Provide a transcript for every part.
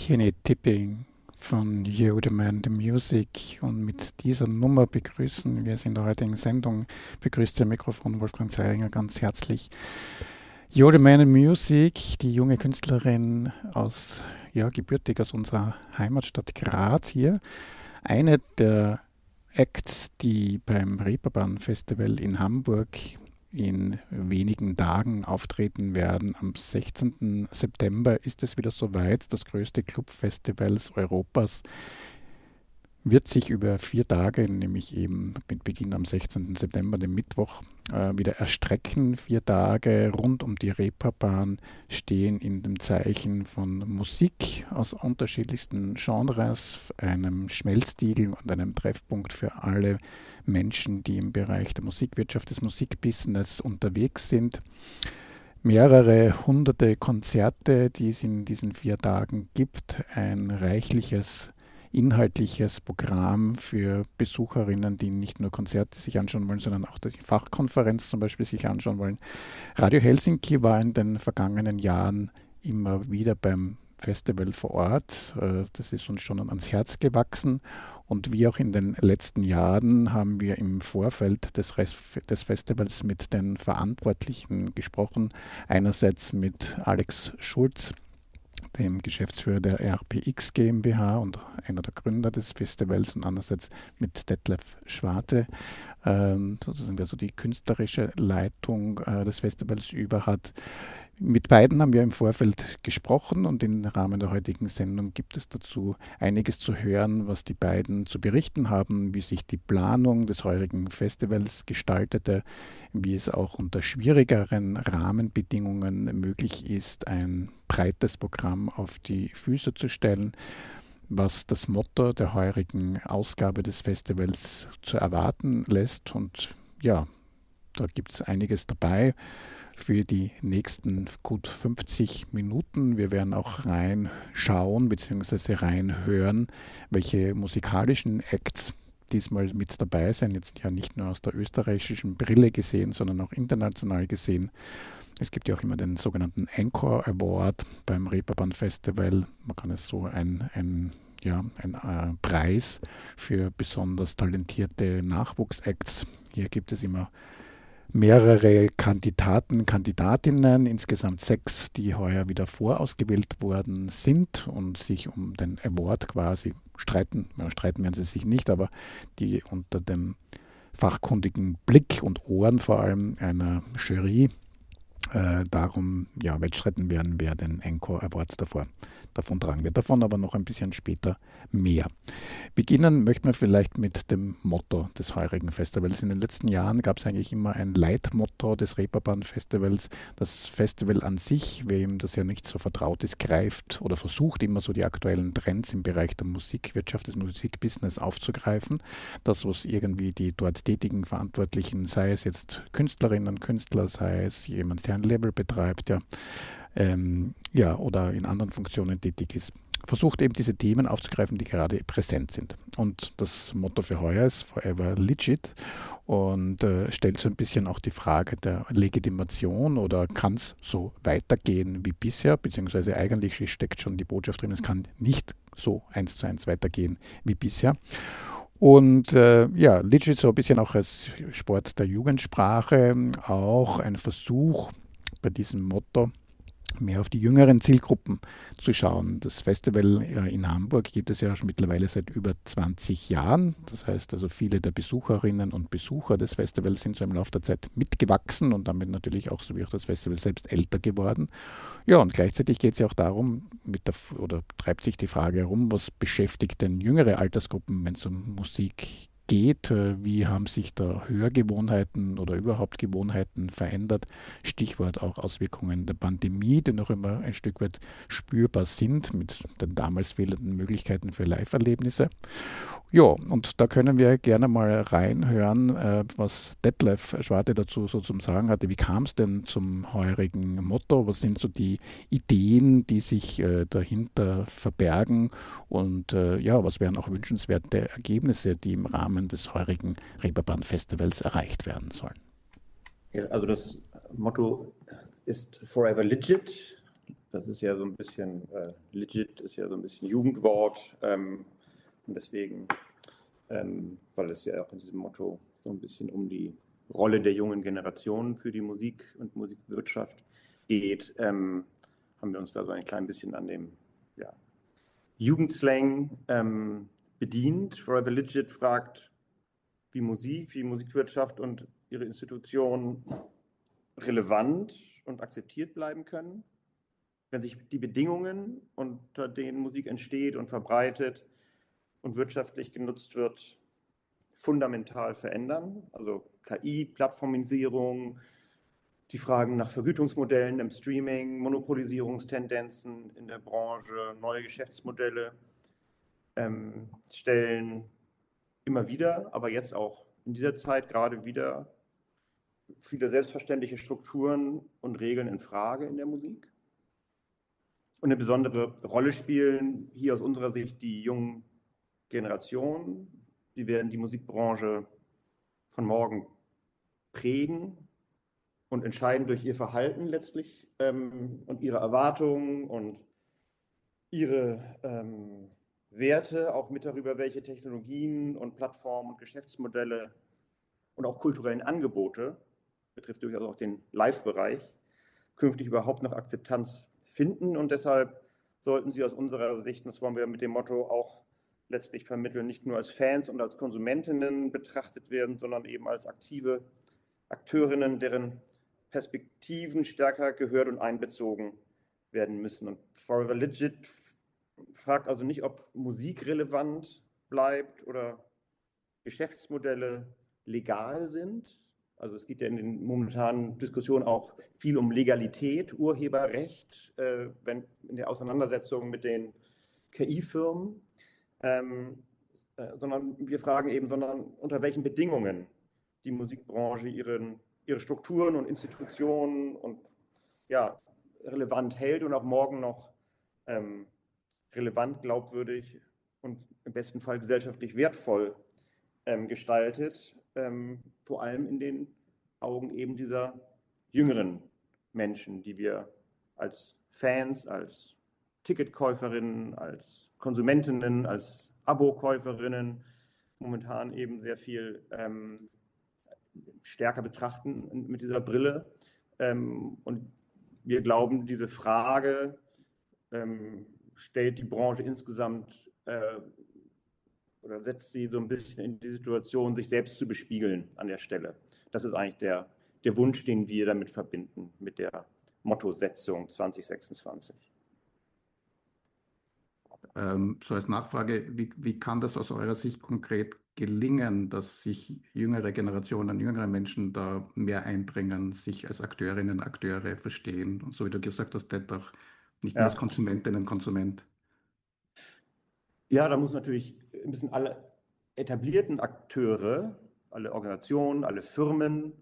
Skinny Tipping von Yo the Man the Music, und mit dieser Nummer begrüßen wir es in der heutigen Sendung. Begrüßt am Mikrofon Wolfgang Zeiringer ganz herzlich. Yo the Man the Music, die junge Künstlerin gebürtig aus unserer Heimatstadt Graz hier. Eine der Acts, die beim Reeperbahn Festival in Hamburg in wenigen Tagen auftreten werden. Am 16. September ist es wieder soweit. Das größte Clubfestival Europas wird sich über 4 Tage, nämlich eben mit Beginn am 16. September, dem Mittwoch, wieder erstrecken. 4 Tage rund um die Reeperbahn stehen in dem Zeichen von Musik aus unterschiedlichsten Genres, einem Schmelztiegel und einem Treffpunkt für alle Menschen, die im Bereich der Musikwirtschaft, des Musikbusiness unterwegs sind. Mehrere hunderte Konzerte, die es in diesen 4 Tagen gibt, ein reichliches inhaltliches Programm für Besucherinnen, die nicht nur Konzerte sich anschauen wollen, sondern auch die Fachkonferenz zum Beispiel sich anschauen wollen. Radio Helsinki war in den vergangenen Jahren immer wieder beim Festival vor Ort. Das ist uns schon ans Herz gewachsen. Und wie auch in den letzten Jahren haben wir im Vorfeld des Festivals mit den Verantwortlichen gesprochen. Einerseits mit Alex Schulz, dem Geschäftsführer der RPX GmbH und einer der Gründer des Festivals, und andererseits mit Detlef Schwarte, sozusagen, der so die künstlerische Leitung des Festivals über hat. Mit beiden haben wir im Vorfeld gesprochen, und im Rahmen der heutigen Sendung gibt es dazu einiges zu hören, was die beiden zu berichten haben, wie sich die Planung des heurigen Festivals gestaltete, wie es auch unter schwierigeren Rahmenbedingungen möglich ist, ein breites Programm auf die Füße zu stellen, was das Motto der heurigen Ausgabe des Festivals zu erwarten lässt. Und ja, da gibt es einiges dabei für die nächsten gut 50 Minuten. Wir werden auch reinschauen bzw. reinhören, welche musikalischen Acts diesmal mit dabei sind. Jetzt ja nicht nur aus der österreichischen Brille gesehen, sondern auch international gesehen. Es gibt ja auch immer den sogenannten Encore Award beim Reeperbahn Festival. Man kann es so ein Preis für besonders talentierte Nachwuchsacts. Hier gibt es immer mehrere Kandidatinnen, insgesamt 6, die heuer wieder vorausgewählt worden sind und sich um den Award quasi streiten. Ja, streiten werden sie sich nicht, aber die unter dem fachkundigen Blick und Ohren vor allem einer Jury darum wettstreiten werden, wer den Encore Award davon tragen wird. Davon aber noch ein bisschen später mehr. Beginnen möchten wir vielleicht mit dem Motto des heurigen Festivals. In den letzten Jahren gab es eigentlich immer ein Leitmotto des Reeperbahn Festivals. Das Festival an sich, wem das ja nicht so vertraut ist, greift oder versucht immer so die aktuellen Trends im Bereich der Musikwirtschaft, des Musikbusiness aufzugreifen. Das, was irgendwie die dort tätigen Verantwortlichen, sei es jetzt Künstlerinnen, Künstler, sei es jemand, der ein Label betreibt, oder in anderen Funktionen tätig ist, versucht eben diese Themen aufzugreifen, die gerade präsent sind. Und das Motto für heuer ist Forever Legit und stellt so ein bisschen auch die Frage der Legitimation, oder kann es so weitergehen wie bisher, beziehungsweise eigentlich steckt schon die Botschaft drin, es kann nicht so 1:1 weitergehen wie bisher. Und Legit so ein bisschen auch als Sport der Jugendsprache, auch ein Versuch bei diesem Motto mehr auf die jüngeren Zielgruppen zu schauen. Das Festival in Hamburg gibt es ja schon mittlerweile seit über 20 Jahren. Das heißt also, viele der Besucherinnen und Besucher des Festivals sind so im Laufe der Zeit mitgewachsen und damit natürlich auch, so wie auch das Festival selbst, älter geworden. Ja, und gleichzeitig geht es ja auch darum, treibt sich die Frage herum, was beschäftigt denn jüngere Altersgruppen, wenn es um Musik geht, wie haben sich da Hörgewohnheiten oder überhaupt Gewohnheiten verändert. Stichwort auch Auswirkungen der Pandemie, die noch immer ein Stück weit spürbar sind mit den damals fehlenden Möglichkeiten für Live-Erlebnisse. Ja, und da können wir gerne mal reinhören, was Detlef Schwarte dazu so zum Sagen hatte. Wie kam es denn zum heurigen Motto? Was sind so die Ideen, die sich dahinter verbergen? Und was wären auch wünschenswerte Ergebnisse, die im Rahmen des heurigen Reeperbahn Festivals erreicht werden sollen? Ja, also das Motto ist Forever Legit. Das ist ja so ein bisschen, legit ist ja so ein bisschen Jugendwort. Und deswegen, weil es ja auch in diesem Motto so ein bisschen um die Rolle der jungen Generation für die Musik und Musikwirtschaft geht, haben wir uns da so ein klein bisschen an dem Jugendslang bedient. Forever Legit fragt, wie Musik, wie Musikwirtschaft und ihre Institutionen relevant und akzeptiert bleiben können, wenn sich die Bedingungen, unter denen Musik entsteht und verbreitet und wirtschaftlich genutzt wird, fundamental verändern. Also KI, Plattformisierung, die Fragen nach Vergütungsmodellen im Streaming, Monopolisierungstendenzen in der Branche, neue Geschäftsmodelle stellen immer wieder, aber jetzt auch in dieser Zeit gerade wieder viele selbstverständliche Strukturen und Regeln in Frage in der Musik. Und eine besondere Rolle spielen hier aus unserer Sicht die jungen Generationen. Die werden die Musikbranche von morgen prägen und entscheiden durch ihr Verhalten letztlich und ihre Erwartungen und ihre Werte, auch mit darüber, welche Technologien und Plattformen und Geschäftsmodelle und auch kulturellen Angebote, betrifft durchaus auch den Live-Bereich, künftig überhaupt noch Akzeptanz finden. Und deshalb sollten sie aus unserer Sicht, das wollen wir mit dem Motto auch letztlich vermitteln, nicht nur als Fans und als Konsumentinnen betrachtet werden, sondern eben als aktive Akteurinnen, deren Perspektiven stärker gehört und einbezogen werden müssen. Und Forever Legit fragt also nicht, ob Musik relevant bleibt oder Geschäftsmodelle legal sind. Also es geht ja in den momentanen Diskussionen auch viel um Legalität, Urheberrecht, wenn in der Auseinandersetzung mit den KI-Firmen, sondern wir fragen eben, unter welchen Bedingungen die Musikbranche ihre Strukturen und Institutionen und relevant hält und auch morgen noch relevant, glaubwürdig und im besten Fall gesellschaftlich wertvoll gestaltet, vor allem in den Augen eben dieser jüngeren Menschen, die wir als Fans, als Ticketkäuferinnen, als Konsumentinnen, als Abokäuferinnen momentan eben sehr viel stärker betrachten mit dieser Brille. Und wir glauben, diese Frage stellt die Branche insgesamt oder setzt sie so ein bisschen in die Situation, sich selbst zu bespiegeln an der Stelle. Das ist eigentlich der Wunsch, den wir damit verbinden, mit der Mottosetzung 2026. So als Nachfrage, wie kann das aus eurer Sicht konkret gelingen, dass sich jüngere Generationen, jüngere Menschen da mehr einbringen, sich als Akteurinnen, Akteure verstehen und so wie du gesagt hast, auch nicht nur als Konsumentinnen, Konsument? Ja, da muss natürlich ein bisschen alle etablierten Akteure, alle Organisationen, alle Firmen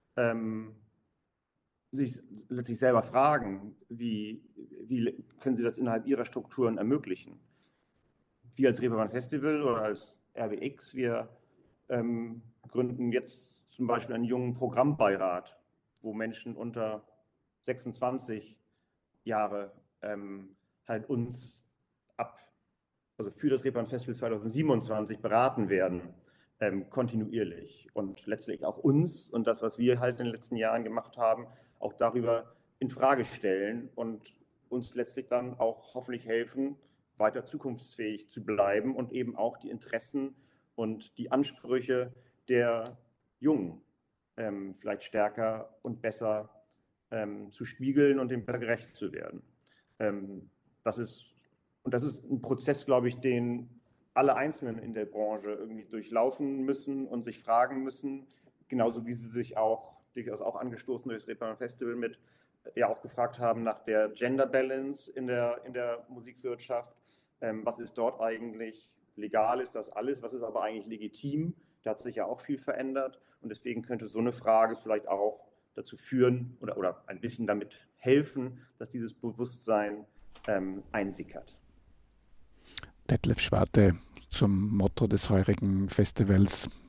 sich letztlich selber fragen, wie können sie das innerhalb ihrer Strukturen ermöglichen. Wir als Reeperbahn Festival oder als RBX, wir gründen jetzt zum Beispiel einen jungen Programmbeirat, wo Menschen unter 26 Jahre halt uns also für das Reeperbahn Festival 2027 beraten werden, kontinuierlich und letztlich auch uns und das, was wir halt in den letzten Jahren gemacht haben, auch darüber in Frage stellen und uns letztlich dann auch hoffentlich helfen, weiter zukunftsfähig zu bleiben und eben auch die Interessen und die Ansprüche der Jungen vielleicht stärker und besser zu spiegeln und dem besser gerecht zu werden. Das ist ein Prozess, glaube ich, den alle Einzelnen in der Branche irgendwie durchlaufen müssen und sich fragen müssen, genauso wie sie sich auch, durchaus auch angestoßen durch das Reeperbahn Festival auch gefragt haben nach der Gender Balance in der Musikwirtschaft. Was ist dort eigentlich legal? Ist das alles? Was ist aber eigentlich legitim? Da hat sich ja auch viel verändert und deswegen könnte so eine Frage vielleicht auch dazu führen oder ein bisschen damit helfen, dass dieses Bewusstsein einsickert. Detlef Schwarte zum Motto des heurigen Festivals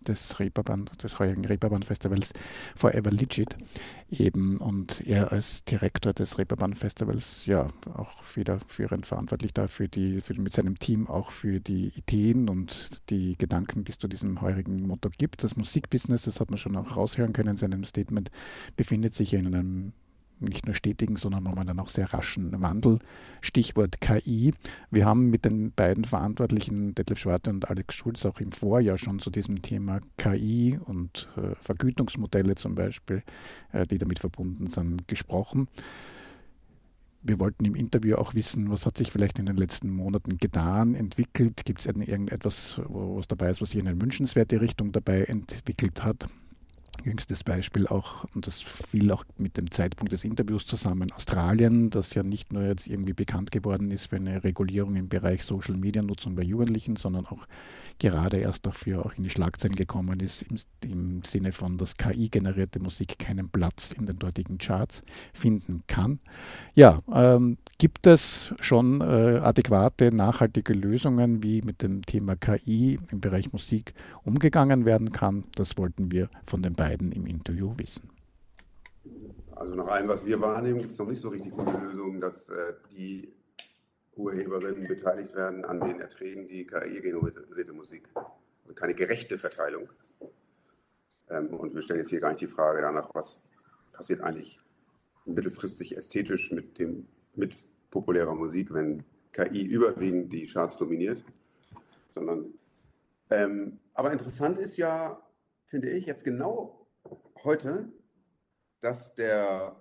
des heurigen Reeperbahn-Festivals Forever Legit eben, und er als Direktor des Reeperbahn-Festivals ja auch federführend verantwortlich dafür, mit seinem Team auch für die Ideen und die Gedanken, die es zu diesem heurigen Motto gibt. Das Musikbusiness, das hat man schon auch raushören können in seinem Statement, befindet sich in einem nicht nur stetigen, sondern momentan auch sehr raschen Wandel. Stichwort KI. Wir haben mit den beiden Verantwortlichen, Detlef Schwarte und Alex Schulz, auch im Vorjahr schon zu diesem Thema KI und Vergütungsmodelle zum Beispiel, die damit verbunden sind, gesprochen. Wir wollten im Interview auch wissen, was hat sich vielleicht in den letzten Monaten getan, entwickelt? Gibt es irgendetwas, was dabei ist, was sich in eine wünschenswerte Richtung dabei entwickelt hat? Jüngstes Beispiel auch, und das fiel auch mit dem Zeitpunkt des Interviews zusammen, Australien, das ja nicht nur jetzt irgendwie bekannt geworden ist für eine Regulierung im Bereich Social-Media-Nutzung bei Jugendlichen, sondern auch gerade erst dafür auch in die Schlagzeilen gekommen ist, im Sinne von, dass KI-generierte Musik keinen Platz in den dortigen Charts finden kann. Ja, gibt es schon adäquate, nachhaltige Lösungen, wie mit dem Thema KI im Bereich Musik umgegangen werden kann? Das wollten wir von den beiden im Interview wissen. Also nach allem, was wir wahrnehmen, gibt es noch nicht so richtig gute Lösungen, dass die Urheberinnen beteiligt werden an den Erträgen, die KI-generierte Musik. Also keine gerechte Verteilung. Und wir stellen jetzt hier gar nicht die Frage danach, was passiert eigentlich mittelfristig ästhetisch mit populärer Musik, wenn KI überwiegend die Charts dominiert. Sondern, aber interessant ist ja, finde ich, jetzt genau heute, dass der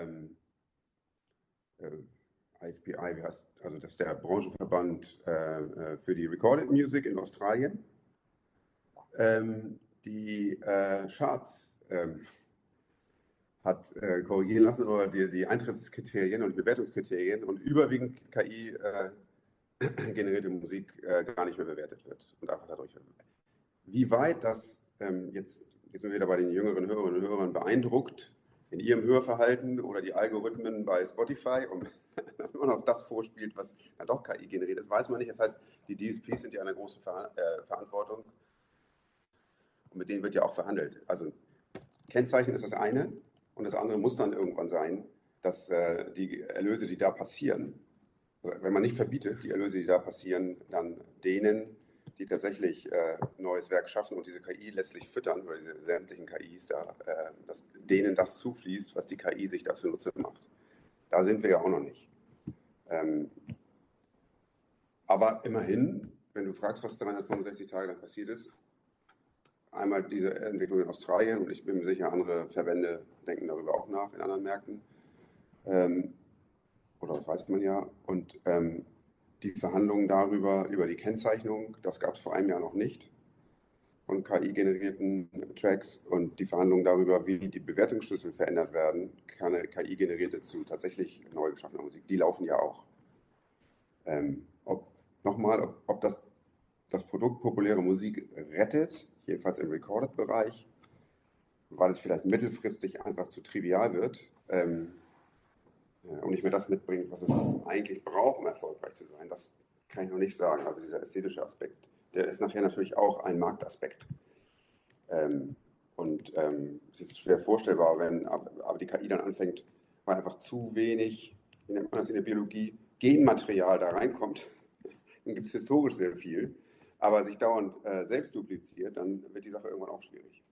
IFPI, also dass der Branchenverband für die Recorded Music in Australien die Charts hat korrigieren lassen, oder die Eintrittskriterien und Bewertungskriterien, und überwiegend KI-generierte Musik gar nicht mehr bewertet wird und einfach dadurch. Wie weit das jetzt sind wir wieder bei den jüngeren Hörerinnen und Hörern beeindruckt in ihrem Hörverhalten oder die Algorithmen bei Spotify und immer noch das vorspielt, was dann doch KI generiert ist, weiß man nicht. Das heißt, die DSPs sind ja in einer großen Verantwortung und mit denen wird ja auch verhandelt. Also Kennzeichen ist das eine, und das andere muss dann irgendwann sein, dass die Erlöse, die da passieren, wenn man nicht verbietet, die Erlöse, die da passieren, dann denen, die tatsächlich neues Werk schaffen und diese KI letztlich füttern, oder diese sämtlichen KIs da, dass denen das zufließt, was die KI sich dazu Nutze macht. Da sind wir ja auch noch nicht. Aber immerhin, wenn du fragst, was 365 Tage lang passiert ist, einmal diese Entwicklung in Australien, und ich bin mir sicher, andere Verbände denken darüber auch nach in anderen Märkten, oder das weiß man ja, und die Verhandlungen darüber, über die Kennzeichnung, das gab es vor einem Jahr noch nicht, von KI-generierten Tracks, und die Verhandlungen darüber, wie die Bewertungsschlüssel verändert werden, keine KI-generierte zu tatsächlich neu geschaffener Musik, die laufen ja auch. Ob das Produkt populäre Musik rettet, jedenfalls im Recorded-Bereich, weil es vielleicht mittelfristig einfach zu trivial wird, und nicht mehr das mitbringt, was es eigentlich braucht, um erfolgreich zu sein. Das kann ich noch nicht sagen. Also dieser ästhetische Aspekt, der ist nachher natürlich auch ein Marktaspekt. Es ist schwer vorstellbar, wenn aber die KI dann anfängt, weil einfach zu wenig, wie nennt man das in der Biologie, Genmaterial da reinkommt. Dann gibt es historisch sehr viel, aber sich dauernd selbst dupliziert, dann wird die Sache irgendwann auch schwierig.